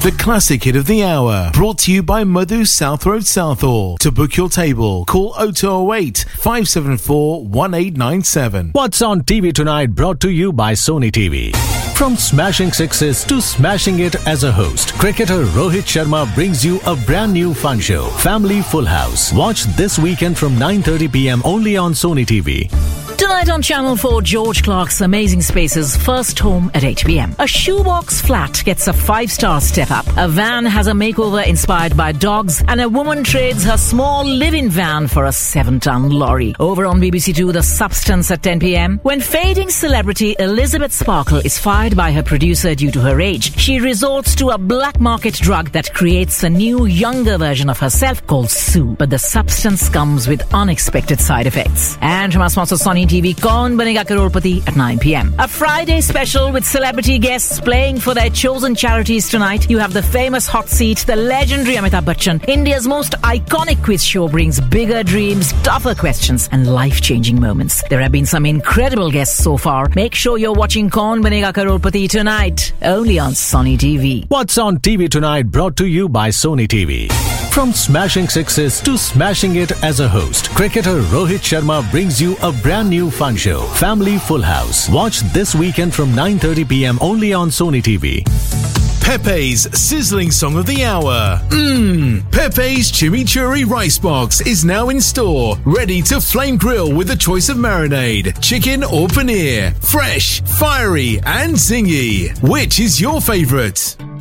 The classic hit of the hour, brought to you by Madhu South Road Southall. To book your table, call 0208 574 1897. What's on TV tonight, brought to you by Sony TV. From smashing sixes to smashing it as a host, cricketer Rohit Sharma brings you a brand new fun show, Family Full House. Watch this weekend from 9:30 p.m. only on Sony TV. Tonight on Channel 4, George Clark's Amazing Spaces, first home at 8 p.m. A shoebox flat gets a 5-star step up. A van has a makeover inspired by dogs, and a woman trades her small live-in van for a 7-ton lorry. Over on BBC Two, The Substance at 10 p.m. When fading celebrity Elizabeth Sparkle is fired by her producer due to her age, she resorts to a black market drug that creates a new, younger version of herself called Sue. But the substance comes with unexpected side effects. And from our sponsor Sony TV, Kaun Banega Crorepati at 9 p.m. A Friday special with celebrity guests playing for their chosen charities tonight. You have the famous hot seat, the legendary Amitabh Bachchan. India's most iconic quiz show brings bigger dreams, tougher questions, and life-changing moments. There have been some incredible guests so far. Make sure you're watching Kaun Banega Crorepati tonight, only on Sony TV. What's on TV tonight, brought to you by Sony TV. From smashing sixes to smashing it as a host, cricketer Rohit Sharma brings you a brand new fun show, Family Full House. Watch this weekend from 9:30 p.m. only on Sony TV. Pepe's sizzling song of the hour. Pepe's Chimichurri Rice Box is now in store, ready to flame grill with a choice of marinade, chicken or paneer. Fresh, fiery and zingy. Which is your favourite?